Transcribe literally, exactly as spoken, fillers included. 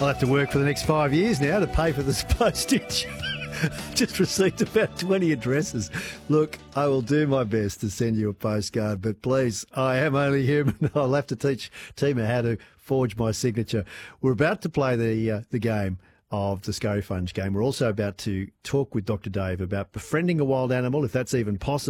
I'll have to work for the next five years now to pay for this postage. Just received about twenty addresses. Look, I will do my best to send you a postcard, but please, I am only human. I'll have to teach Tima how to forge my signature. We're about to play the uh, the game of the Scurry Funge game. We're also about to talk with Doctor Dave about befriending a wild animal, if that's even possible.